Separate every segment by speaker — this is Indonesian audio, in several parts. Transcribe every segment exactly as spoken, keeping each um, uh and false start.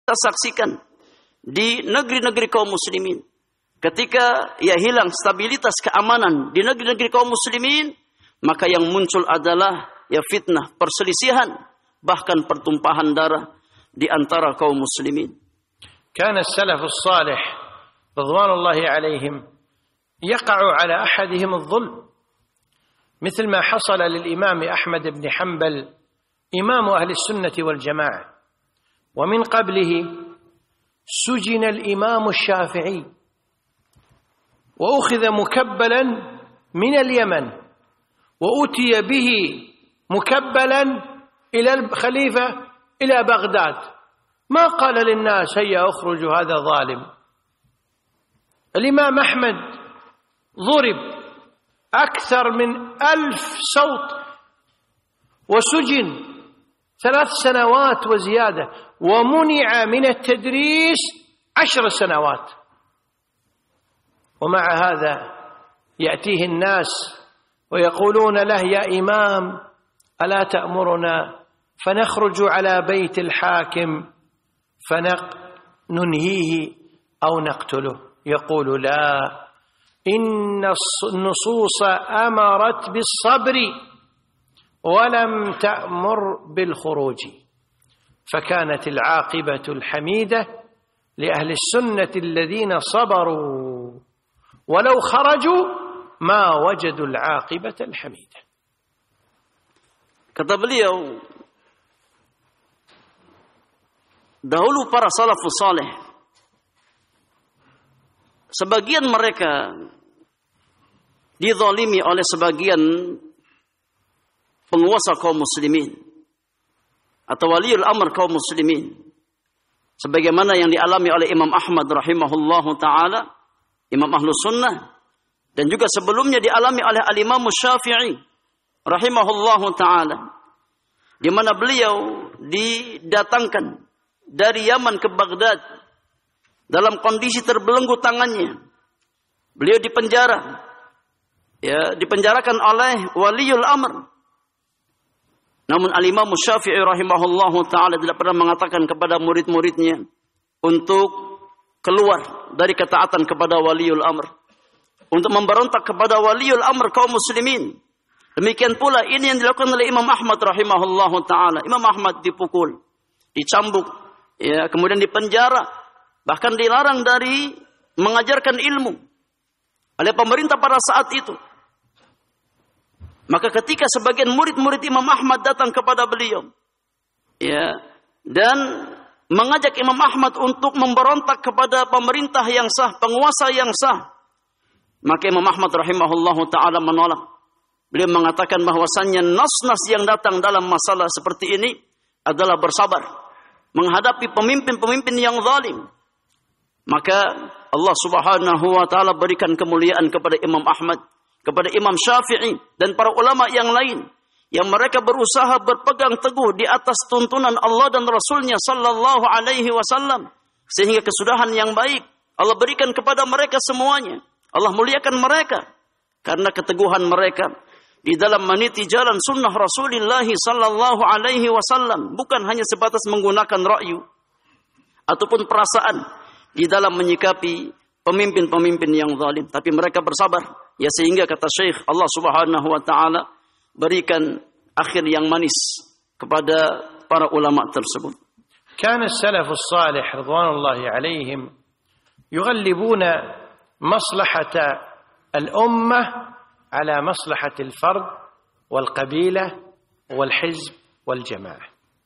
Speaker 1: kita saksikan di negeri-negeri kaum muslimin. Ketika ya hilang stabilitas keamanan di negeri-negeri kaum muslimin, maka yang muncul adalah ya fitnah, perselisihan, bahkan pertumpahan darah di antara kaum muslimin.
Speaker 2: Kana as-salafus salih ridwanullahi alaihim yaqa'u ala ahadihim adh-dhulm مثل ما حصل للإمام أحمد بن حنبل إمام أهل السنة والجماعة، ومن قبله سجن الإمام الشافعي وأخذ مكبلا من اليمن وأتي به مكبلا إلى الخليفة إلى بغداد، ما قال للناس هيا أخرجوا هذا ظالم. الإمام أحمد ضرب أكثر من ألف صوت وسجن ثلاث سنوات وزيادة، ومنع من التدريس عشر سنوات، ومع هذا يأتيه الناس ويقولون له يا إمام ألا تأمرنا فنخرج على بيت الحاكم فننهيه أو نقتله؟ يقول لا، إن النصوص أمرت بالصبر ولم تأمر بالخروج. فكانت العاقبة الحميدة لأهل السنة الذين صبروا، ولو خرجوا ما وجدوا العاقبة الحميدة.
Speaker 1: Kata beliau, dahulu para salafus saleh, sebagian mereka dizalimi oleh sebagian penguasa kaum muslimin atau waliul amr kaum muslimin, sebagaimana yang dialami oleh Imam Ahmad rahimahullahu taala, Imam Ahlus Sunnah, dan juga sebelumnya dialami oleh Al-Imam Syafi'i rahimahullahu taala, di mana beliau didatangkan dari Yaman ke Baghdad dalam kondisi terbelenggu tangannya. Beliau dipenjara, ya, dipenjarakan oleh waliul amr. Namun Al-Imam Syafi'i rahimahullahu taala tidak pernah mengatakan kepada murid-muridnya untuk keluar dari ketaatan kepada waliul amr, untuk memberontak kepada waliul amr kaum muslimin. Demikian pula ini yang dilakukan oleh Imam Ahmad rahimahullahu taala. Imam Ahmad dipukul, dicambuk, ya, kemudian dipenjara, bahkan dilarang dari mengajarkan ilmu oleh pemerintah pada saat itu. Maka ketika sebagian murid-murid Imam Ahmad datang kepada beliau, ya, dan mengajak Imam Ahmad untuk memberontak kepada pemerintah yang sah, penguasa yang sah, maka Imam Ahmad rahimahullahu taala menolak. Beliau mengatakan bahwasannya nas-nas yang datang dalam masalah seperti ini adalah bersabar menghadapi pemimpin-pemimpin yang zalim. Maka Allah Subhanahu wa taala berikan kemuliaan kepada Imam Ahmad, kepada Imam Syafi'i dan para ulama yang lain yang mereka berusaha berpegang teguh di atas tuntunan Allah dan Rasulnya sallallahu alaihi wasallam sehingga kesudahan yang baik Allah berikan kepada mereka semuanya. Allah muliakan mereka karena keteguhan mereka di dalam meniti jalan sunnah Rasulullah sallallahu alaihi wasallam, bukan hanya sebatas menggunakan ra'yu ataupun perasaan di dalam menyikapi pemimpin-pemimpin yang zalim, tapi mereka bersabar, ya, sehingga kata Syekh, Allah Subhanahu wa taala berikan akhir yang manis kepada para ulama tersebut.
Speaker 2: Kana as-salafus salih ridwanullahi alaihim yughalibuna maslahata al-ummah ala maslahati al-fard wal-qabilah wal-hizb wal-jama'ah,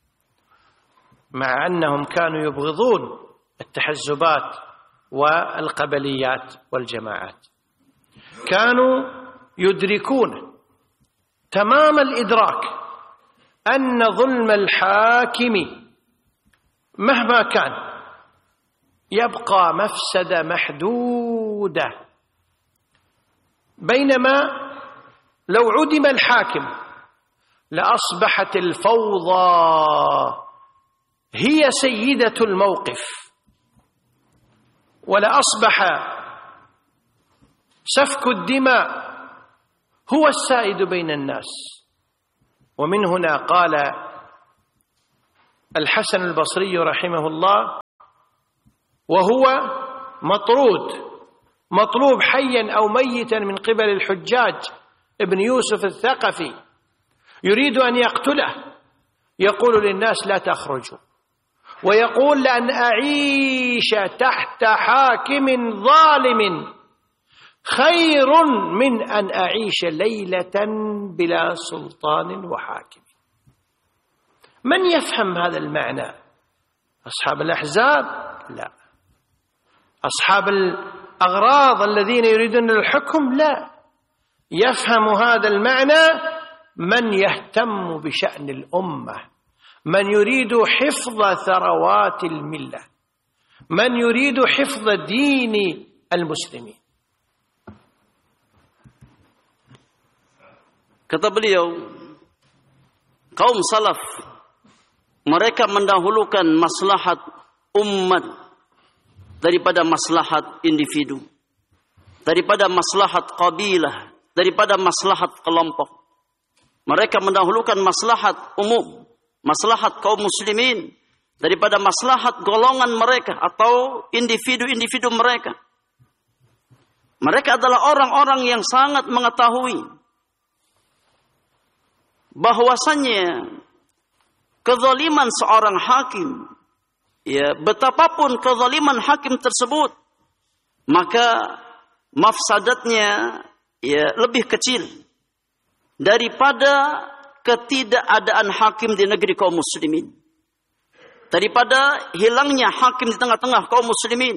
Speaker 2: ma'a annahum kanu yubghidun التحزبات والقبليات والجماعات. كانوا يدركون تمام الإدراك أن ظلم الحاكم مهما كان يبقى مفسدة محدودة، بينما لو عدم الحاكم لأصبحت الفوضى هي سيدة الموقف، ولأصبح سفك الدماء هو السائد بين الناس. ومن هنا قال الحسن البصري رحمه الله: وهو مطرود مطلوب حيا أو ميتا من قبل الحجاج ابن يوسف الثقفي، يريد أن يقتله، يقول للناس لا تخرجوا، ويقول لأن أعيش تحت حاكم ظالم خير من أن أعيش ليلة بلا سلطان وحاكم. من يفهم هذا المعنى؟ أصحاب الأحزاب؟ لا. أصحاب الأغراض الذين يريدون الحكم؟ لا. يفهم هذا المعنى من يهتم بشأن الأمة، من يريد حفظ ثروات الملة، من يريد حفظ دين المسلمين.
Speaker 1: Kata beliau, kaum salaf mereka mendahulukan maslahat umat daripada maslahat individu, daripada maslahat kabilah, daripada maslahat kelompok. Mereka mendahulukan maslahat umum, maslahat kaum muslimin daripada maslahat golongan mereka atau individu-individu mereka. Mereka adalah orang-orang yang sangat mengetahui bahwasannya kezaliman seorang hakim, ya betapapun kezaliman hakim tersebut, maka mafsadatnya ya lebih kecil daripada ketidakadaan hakim di negeri kaum muslimin, daripada hilangnya hakim di tengah-tengah kaum muslimin.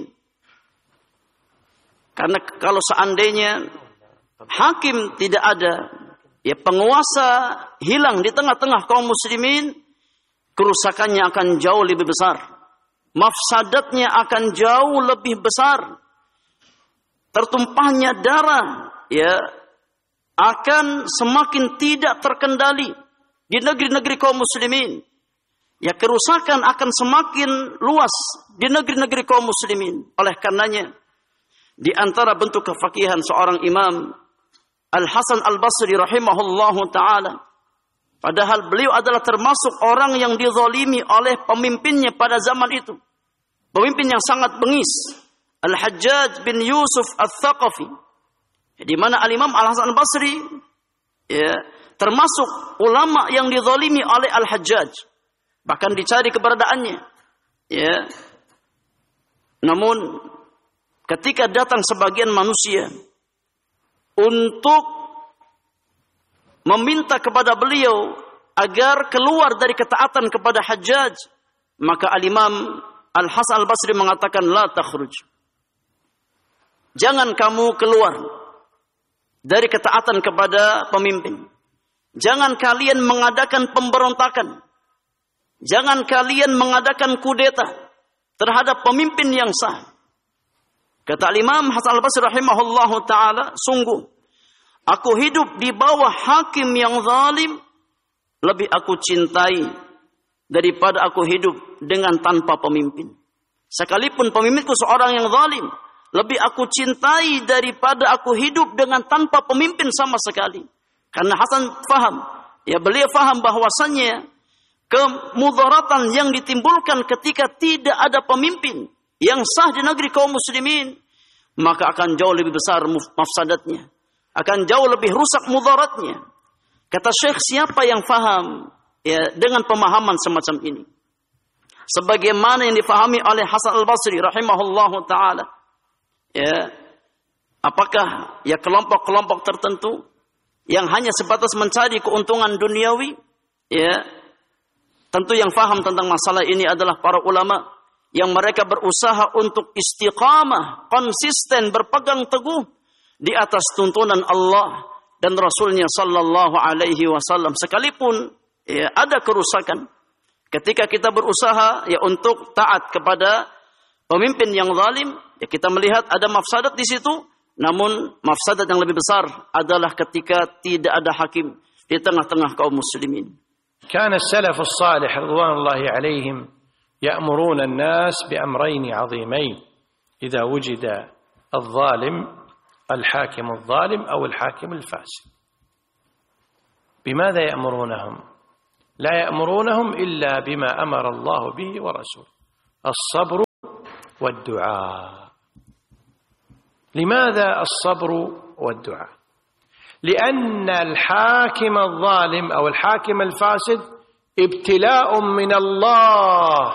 Speaker 1: Karena kalau seandainya hakim tidak ada, ya penguasa hilang di tengah-tengah kaum muslimin, kerusakannya akan jauh lebih besar, mafsadatnya akan jauh lebih besar, tertumpahnya darah ya akan semakin tidak terkendali di negeri-negeri kaum muslimin. Ya kerusakan akan semakin luas di negeri-negeri kaum muslimin. Oleh karenanya di antara bentuk kefakihan seorang imam Al-Hasan Al-Basri rahimahullahu ta'ala, padahal beliau adalah termasuk orang yang dizalimi oleh pemimpinnya pada zaman itu, pemimpin yang sangat bengis, Al-Hajjaj bin Yusuf Al-Thaqafi, di mana Al-Imam Al-Hasan Al-Basri ya, termasuk ulama yang dizalimi oleh Al-Hajjaj, bahkan dicari keberadaannya ya. Namun ketika datang sebagian manusia untuk meminta kepada beliau agar keluar dari ketaatan kepada Hajjaj, maka Al-Imam Al-Hasan Al-Basri mengatakan, la takhruj, jangan kamu keluar dari ketaatan kepada pemimpin, jangan kalian mengadakan pemberontakan, jangan kalian mengadakan kudeta terhadap pemimpin yang sah. Kata Imam Hasan Al-Basri rahimahullahu ta'ala, sungguh aku hidup di bawah hakim yang zalim lebih aku cintai daripada aku hidup dengan tanpa pemimpin. Sekalipun pemimpinku seorang yang zalim, lebih aku cintai daripada aku hidup dengan tanpa pemimpin sama sekali. Karena Hasan faham, ya beliau faham bahwasannya kemudaratan yang ditimbulkan ketika tidak ada pemimpin yang sah di negeri kaum muslimin, maka akan jauh lebih besar mafsadatnya, akan jauh lebih rusak mudaratnya. Kata Syekh, siapa yang faham ya dengan pemahaman semacam ini, sebagaimana yang difahami oleh Hasan Al-Basri rahimahullahu ta'ala, ya apakah ya kelompok-kelompok tertentu yang hanya sebatas mencari keuntungan duniawi, ya tentu yang faham tentang masalah ini adalah para ulama yang mereka berusaha untuk istiqamah, konsisten berpegang teguh di atas tuntunan Allah dan Rasulnya sallallahu alaihi wasallam. Sekalipun ya, ada kerusakan, ketika kita berusaha ya untuk taat kepada pemimpin yang zalim, ya kita melihat ada mafsadat di situ, namun mafsadat yang lebih besar adalah ketika tidak ada hakim di tengah-tengah kaum muslimin.
Speaker 2: كان السلف الصالح رضوان الله عليهم يأمرون الناس بأمرين عظيمين إذا وجد الظالم الحاكم الظالم أو الحاكم الفاسد. بماذا يأمرونهم؟ لا يأمرونهم إلا بما أمر الله به ورسوله: الصبر والدعاء. لماذا الصبر والدعاء؟ لأن الحاكم الظالم أو الحاكم الفاسد ابتلاء من الله،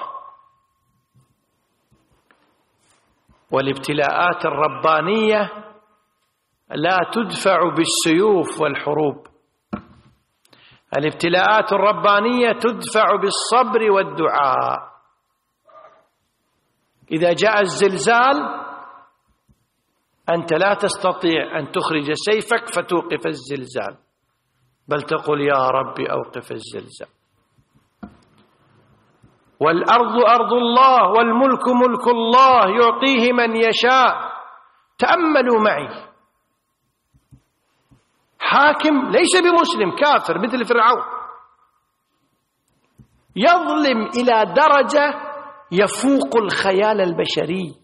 Speaker 2: والابتلاءات الربانية لا تدفع بالسيوف والحروب، الابتلاءات الربانية تدفع بالصبر والدعاء. إذا جاء الزلزال أنت لا تستطيع أن تخرج سيفك فتوقف الزلزال، بل تقول يا رب أوقف الزلزال. والأرض أرض الله والملك ملك الله يعطيه من يشاء. تأملوا معي، حاكم ليس بمسلم، كافر مثل فرعون، يظلم إلى درجة يفوق الخيال البشري،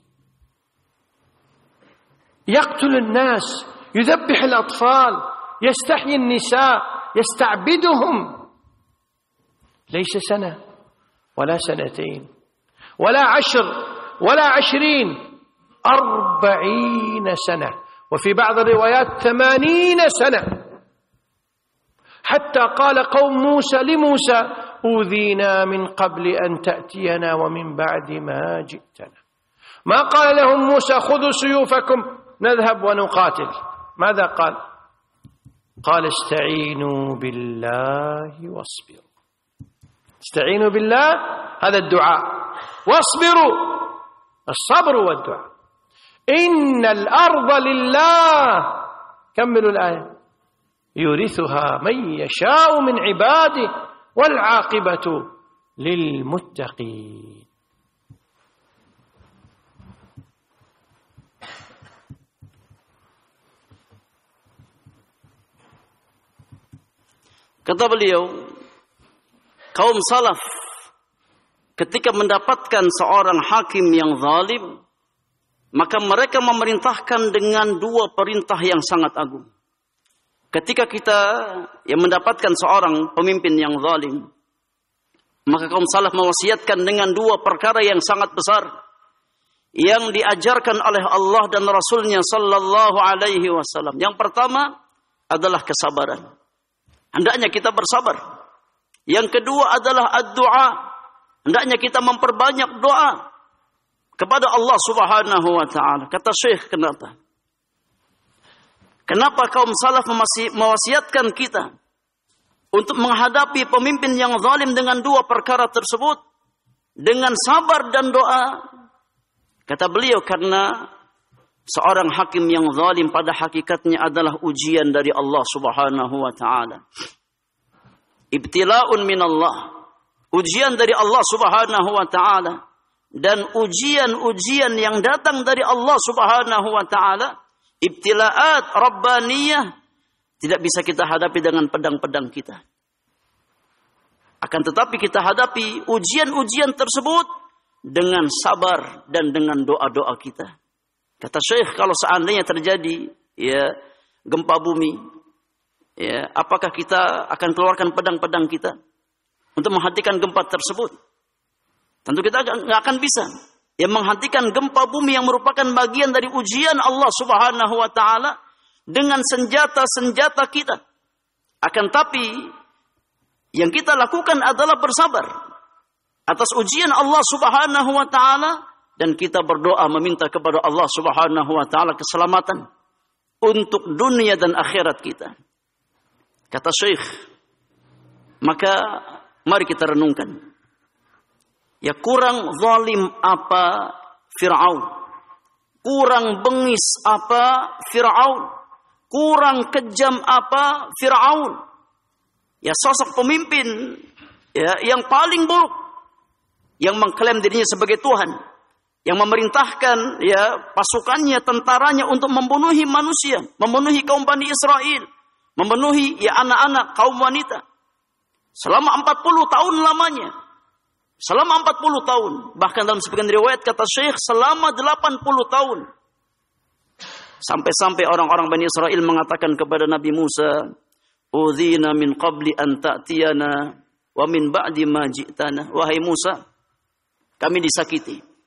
Speaker 2: يقتل الناس، يذبح الأطفال، يستحيي النساء، يستعبدهم. ليس سنة ولا سنتين ولا عشر ولا عشرين، أربعين سنة، وفي بعض الروايات ثمانين سنة، حتى قال قوم موسى لموسى أوذينا من قبل أن تأتينا ومن بعد ما جئتنا. ما قال لهم موسى خذوا سيوفكم نذهب ونقاتل، ماذا قال؟ قال استعينوا بالله واصبروا. استعينوا بالله، هذا الدعاء، واصبروا، الصبر والدعاء. إن الأرض لله، كملوا الآية، يورثها من يشاء من عباده والعاقبة للمتقين.
Speaker 1: Kata beliau, kaum salaf ketika mendapatkan seorang hakim yang zalim, maka mereka memerintahkan dengan dua perintah yang sangat agung. Ketika kita yang mendapatkan seorang pemimpin yang zalim, maka kaum salaf mewasiatkan dengan dua perkara yang sangat besar yang diajarkan oleh Allah dan Rasulnya sallallahu alaihi wasallam. Yang pertama adalah kesabaran. Hendaknya kita bersabar. Yang kedua adalah ad-du'a. Hendaknya kita memperbanyak doa kepada Allah Subhanahu wa taala. Kata Syekh, kenapa? Kenapa kaum salaf mewasiatkan kita untuk menghadapi pemimpin yang zalim dengan dua perkara tersebut, dengan sabar dan doa? Kata beliau, karena seorang hakim yang zalim pada hakikatnya adalah ujian dari Allah Subhanahu wa taala. Ibtila'un minallah. Ujian dari Allah Subhanahu wa taala, dan ujian-ujian yang datang dari Allah Subhanahu wa taala, ibtila'at rabbaniyah, tidak bisa kita hadapi dengan pedang-pedang kita. Akan tetapi kita hadapi ujian-ujian tersebut dengan sabar dan dengan doa-doa kita. Kata Syekh, kalau seandainya terjadi ya gempa bumi, ya, apakah kita akan keluarkan pedang-pedang kita untuk menghentikan gempa tersebut? Tentu kita nggak akan bisa. Yang menghentikan gempa bumi yang merupakan bagian dari ujian Allah Subhanahu wa taala dengan senjata-senjata kita. Akan tapi yang kita lakukan adalah bersabar atas ujian Allah Subhanahu wa taala, dan kita berdoa meminta kepada Allah Subhanahu wa taala keselamatan untuk dunia dan akhirat kita. Kata Syekh, maka mari kita renungkan. Ya, kurang zalim apa Fir'aun? Kurang bengis apa Fir'aun? Kurang kejam apa Fir'aun? Ya, sosok pemimpin ya yang paling buruk, yang mengklaim dirinya sebagai Tuhan, yang memerintahkan ya pasukannya, tentaranya untuk membunuhi manusia, membunuhi kaum Bani Israel, membunuhi ya anak-anak, kaum wanita. Selama empat puluh tahun lamanya. Selama empat puluh tahun. Bahkan dalam sebagian riwayat kata Syekh selama delapan puluh tahun. Sampai-sampai orang-orang Bani Israel mengatakan kepada Nabi Musa, "Udzina min qabli an ta'tiyana wa min ba'di ma ji'tana." Wahai Musa, kami disakiti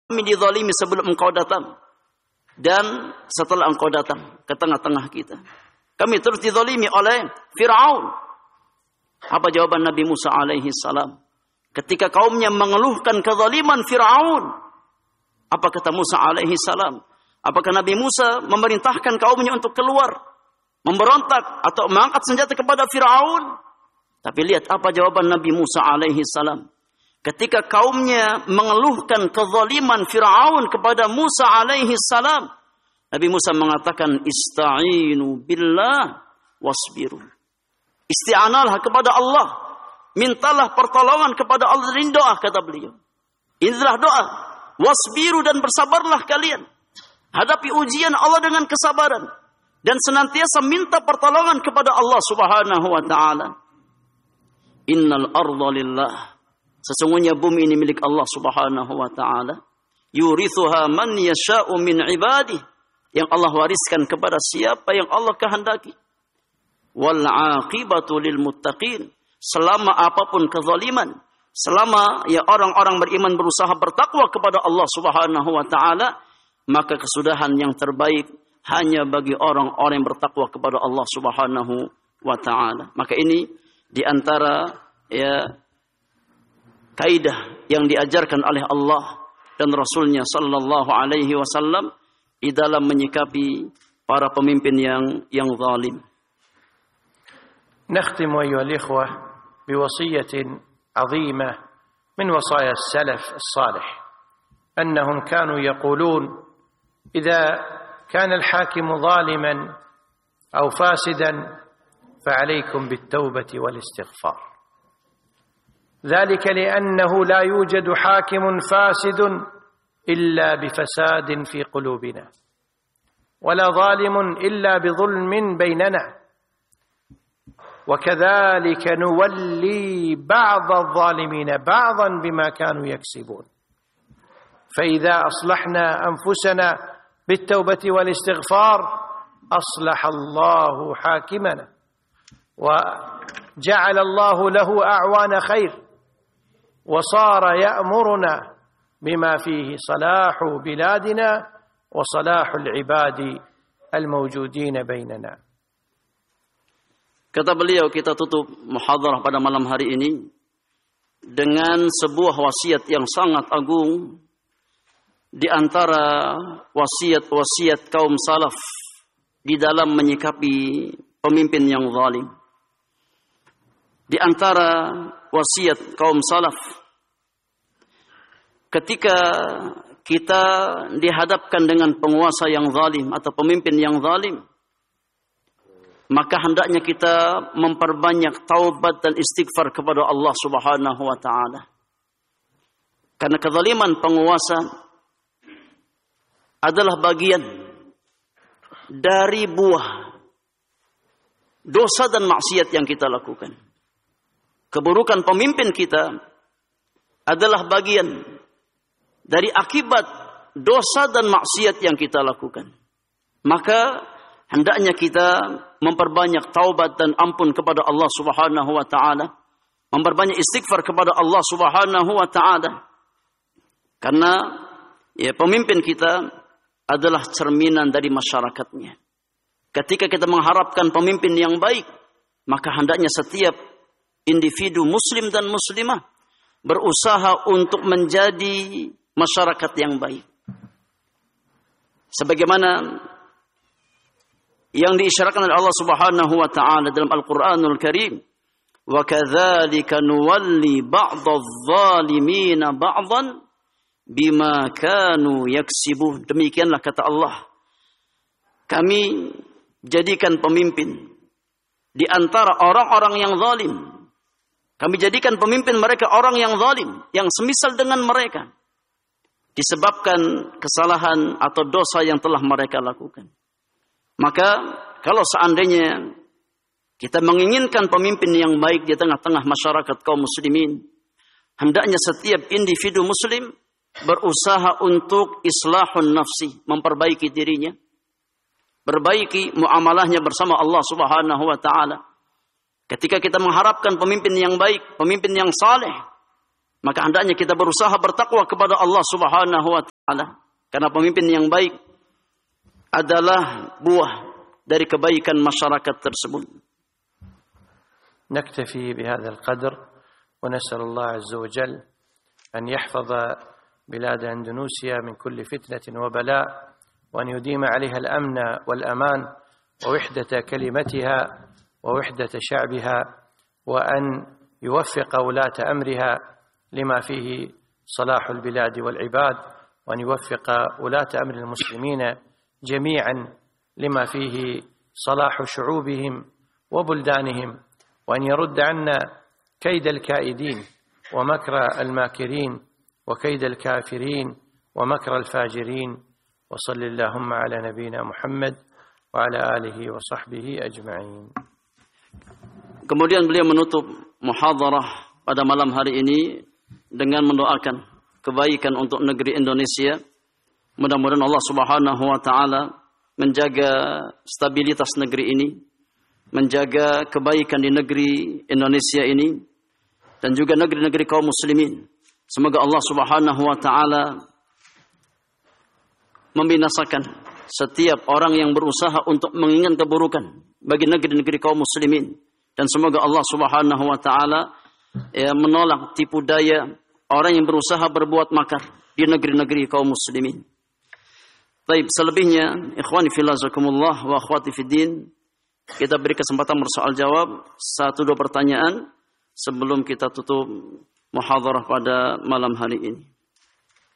Speaker 1: kami dizalimi sebelum engkau datang dan setelah engkau datang ke tengah-tengah kita. Kami terus dizalimi oleh Fir'aun. Apa jawaban Nabi Musa alaihi salam? Ketika kaumnya mengeluhkan kezaliman Fir'aun, apa kata Musa alaihi salam? Apakah Nabi Musa memerintahkan kaumnya untuk keluar, memberontak atau mengangkat senjata kepada Fir'aun? Tapi lihat apa jawaban Nabi Musa alaihi salam. Ketika kaumnya mengeluhkan kezaliman Fir'aun kepada Musa alaihi salam, Nabi Musa mengatakan, ista'inu billah wasbiru. Isti'analah kepada Allah. Mintalah pertolongan kepada Allah dan doa, kata beliau. Inilah doa. Wasbiru, dan bersabarlah kalian. Hadapi ujian Allah dengan kesabaran. Dan senantiasa minta pertolongan kepada Allah subhanahu wa ta'ala. Innal arda lillah. Sesungguhnya bumi ini milik Allah subhanahu wa ta'ala. Yurithuha man yasha'u min ibadih. Yang Allah wariskan kepada siapa yang Allah kehendaki. Wal aqibatu lil muttaqin. Selama apapun kezaliman, selama ya orang-orang beriman berusaha bertakwa kepada Allah subhanahu wa ta'ala, maka kesudahan yang terbaik hanya bagi orang-orang yang bertakwa kepada Allah subhanahu wa ta'ala. Maka ini diantara ya kaidah yang diajarkan oleh Allah dan Rasulnya sallallahu alaihi wasallam di dalam menyikapi para pemimpin yang yang zalim.
Speaker 2: نختم أيها الإخوة بوصية عظيمة من وصايا السلف الصالح أنهم كانوا يقولون إذا كان الحاكم ظالما أو فاسدا فعليكم بالتوبة والاستغفار ذلك لأنه لا يوجد حاكم فاسد إلا بفساد في قلوبنا ولا ظالم إلا بظلم بيننا وكذلك نولي بعض الظالمين بعضا بما كانوا يكسبون فإذا أصلحنا أنفسنا بالتوبة والاستغفار أصلح الله حاكمنا وجعل الله له أعوان خير وصار يأمرنا بما فيه صلاح بلادنا وصلاح العباد الموجودين بيننا.
Speaker 1: Kata beliau, kita tutup muhadarah pada malam hari ini dengan sebuah wasiat yang sangat agung di antara wasiat-wasiat kaum salaf di dalam menyikapi pemimpin yang zalim. Di antara wasiat kaum salaf, ketika kita dihadapkan dengan penguasa yang zalim atau pemimpin yang zalim, maka hendaknya kita memperbanyak taubat dan istighfar kepada Allah subhanahu wa ta'ala. Karena kezaliman penguasa adalah bagian dari buah dosa dan maksiat yang kita lakukan. Keburukan pemimpin kita adalah bagian dari akibat dosa dan maksiat yang kita lakukan. Maka hendaknya kita memperbanyak taubat dan ampun kepada Allah subhanahu wa ta'ala. Memperbanyak istighfar kepada Allah subhanahu wa ta'ala. Karena ya, pemimpin kita adalah cerminan dari masyarakatnya. Ketika kita mengharapkan pemimpin yang baik, maka hendaknya setiap individu muslim dan muslimah berusaha untuk menjadi masyarakat yang baik. Sebagaimana yang diisyaratkan oleh Allah Subhanahu wa taala dalam Al-Qur'anul Karim, wa kadzalika nuwalli ba'dadh-dhalimin ba'dhan bima kanu yaksibun. Demikianlah kata Allah, kami jadikan pemimpin di antara orang-orang yang zalim. Kami jadikan pemimpin mereka orang yang zalim, yang semisal dengan mereka, disebabkan kesalahan atau dosa yang telah mereka lakukan. Maka kalau seandainya kita menginginkan pemimpin yang baik di tengah-tengah masyarakat kaum muslimin, hendaknya setiap individu muslim berusaha untuk islahun nafsi, memperbaiki dirinya, perbaiki muamalahnya bersama Allah Subhanahu wa taala. Ketika kita mengharapkan pemimpin yang baik, pemimpin yang saleh, maka hendaknya kita berusaha bertakwa kepada Allah Subhanahu wa taala. taala. Karena pemimpin yang baik adalah buah dari kebaikan masyarakat tersebut.
Speaker 2: نكتفي بهذا القدر ونسأل الله عز وجل أن يحفظ بلاد أندونيسيا من كل فتنة وبلاء وأن يديم عليها الأمن والأمان ووحدة كلمتها ووحدة شعبها وأن يوفق ولاة أمرها لما فيه صلاح البلاد والعباد وأن يوفق ولاة أمر المسلمين جميعا لما فيه صلاح شعوبهم وبلدانهم وأن يرد عنا كيد الكائدين ومكر الماكرين وكيد الكافرين ومكر الفاجرين وصل اللهم على نبينا محمد وعلى آله وصحبه أجمعين.
Speaker 1: Kemudian beliau menutup muhadharah pada malam hari ini dengan mendoakan kebaikan untuk negeri Indonesia. Mudah-mudahan Allah Subhanahu wa taala menjaga stabilitas negeri ini, menjaga kebaikan di negeri Indonesia ini dan juga negeri-negeri kaum muslimin. Semoga Allah Subhanahu wa taala membinasakan setiap orang yang berusaha untuk menginginkan keburukan bagi negeri-negeri kaum muslimin. Dan semoga Allah Subhanahu wa taala ya, menolak tipu daya orang yang berusaha berbuat makar di negeri-negeri kaum muslimin. Baik, selebihnya ikhwani fillah jazakumullah wa akhwati fiddin, kita beri kesempatan bersoal jawab satu dua pertanyaan sebelum kita tutup muhadharah pada malam hari ini.